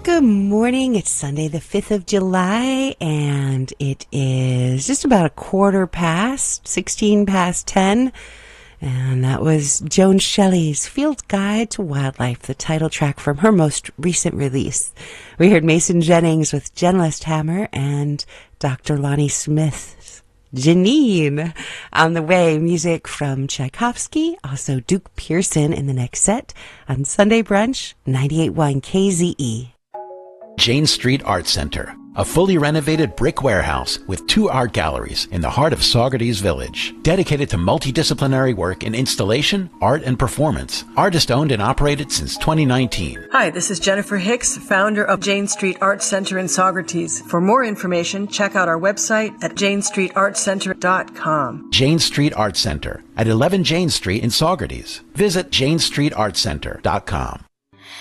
Good morning. It's Sunday, the 5th of July, and it is just about a quarter past, 16 past 10. And that was Joan Shelley's Field Guide to Wildlife, the title track from her most recent release. We heard Mason Jennings with Genlist Hammer and Dr. Lonnie Smith's Janine. On the way, music from Tchaikovsky, also Duke Pearson in the next set on Sunday Brunch, 98.1 KZE. Jane Street Art Center, a fully renovated brick warehouse with 2 art galleries in the heart of Saugerties Village, dedicated to multidisciplinary work in installation, art, and performance. Artist-owned and operated since 2019. Hi, this is Jennifer Hicks, founder of Jane Street Art Center in Saugerties. For more information, check out our website at janestreetartcenter.com. Jane Street Art Center at 11 Jane Street in Saugerties. Visit janestreetartcenter.com.